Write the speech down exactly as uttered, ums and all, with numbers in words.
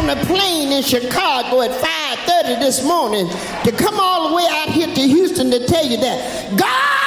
on a plane in Chicago at five thirty this morning to come all the way out here to Houston to tell you that God